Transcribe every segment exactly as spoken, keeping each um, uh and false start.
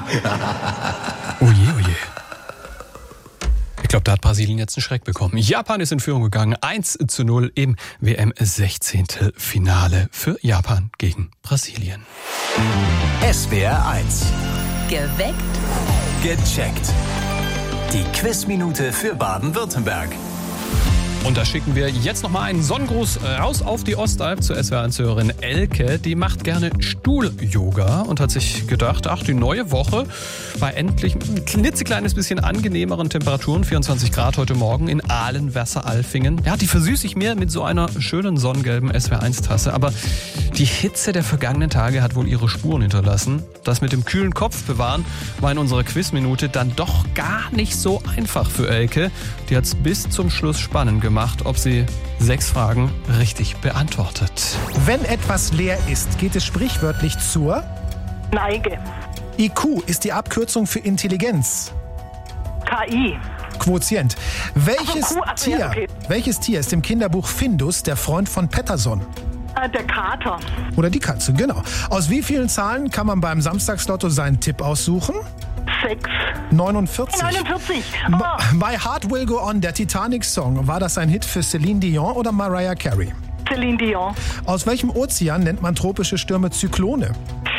Oje, oje. Ich glaube, da hat Brasilien jetzt einen Schreck bekommen. Japan ist in Führung gegangen. eins zu null im W M-Sechzehntelfinale für Japan gegen Brasilien. S W R eins. Geweckt. Gecheckt. Die Quizminute für Baden-Württemberg. Und da schicken wir jetzt nochmal einen Sonnengruß raus auf die Ostalb zur S W R eins-Hörerin Elke. Die macht gerne Stuhl-Yoga und hat sich gedacht, ach, die neue Woche bei endlich ein klitzekleines bisschen angenehmeren Temperaturen, vierundzwanzig Grad heute Morgen in Ahlen-Wasser-Alfingen. Ja, die versüße ich mir mit so einer schönen sonnengelben S W R eins-Tasse. Aber die Hitze der vergangenen Tage hat wohl ihre Spuren hinterlassen. Das mit dem kühlen Kopf bewahren war in unserer Quizminute dann doch gar nicht so einfach für Elke. Die hat es bis zum Schluss spannend gemacht, ob sie sechs Fragen richtig beantwortet. Wenn etwas leer ist, geht es sprichwörtlich zur Neige. I Q ist die Abkürzung für Intelligenz. K I. Quotient. Welches Q, ach, ja, Tier, okay. welches Tier ist im Kinderbuch Findus der Freund von Pettersson? Äh, der Kater. Oder die Katze, genau. Aus wie vielen Zahlen kann man beim Samstagslotto seinen Tipp aussuchen? Sechs. neunundvierzig. neunundvierzig. M- Oh. My Heart Will Go On, der Titanic-Song, war das ein Hit für Celine Dion oder Mariah Carey? Celine Dion. Aus welchem Ozean nennt man tropische Stürme Zyklone?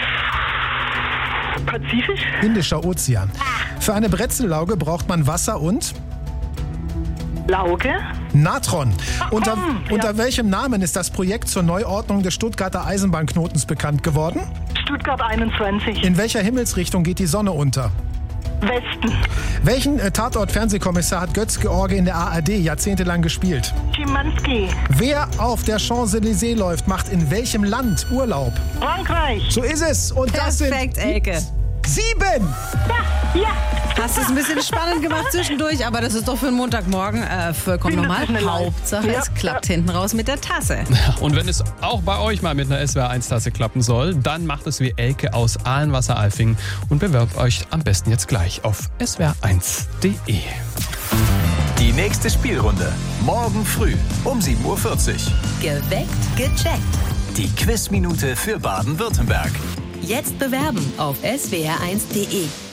Pazifisch. Indischer Ozean. Für eine Bretzellauge braucht man Wasser und Lauge. Natron. Unter, komm, ja. unter welchem Namen ist das Projekt zur Neuordnung des Stuttgarter Eisenbahnknotens bekannt geworden? Stuttgart einundzwanzig. In welcher Himmelsrichtung geht die Sonne unter? Westen. Welchen äh, Tatort-Fernsehkommissar hat Götz-George in der A R D jahrzehntelang gespielt? Schimanski. Wer auf der Champs-Élysées läuft, macht in welchem Land Urlaub? Frankreich. So ist es. Und das Perfekt, sind Elke. sieben. Ja. Hast es ein bisschen spannend gemacht zwischendurch, aber das ist doch für einen Montagmorgen äh, vollkommen Bin normal. dazwischen live. Hauptsache, Ja, es klappt ja. hinten raus mit der Tasse. Und wenn es auch bei euch mal mit einer S W R eins-Tasse klappen soll, dann macht es wie Elke aus Ahlen-Wasser-Alfingen und bewerbt euch am besten jetzt gleich auf S W R eins punkt de. Die nächste Spielrunde. Morgen früh um sieben Uhr vierzig. Geweckt. Gecheckt. Die Quizminute für Baden-Württemberg. Jetzt bewerben auf S W R eins punkt de.